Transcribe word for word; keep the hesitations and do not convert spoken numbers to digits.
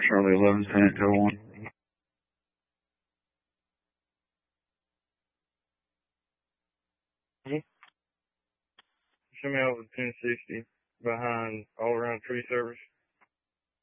Charlie eleven, San Antonio one. Show me over ten sixty behind all around tree service.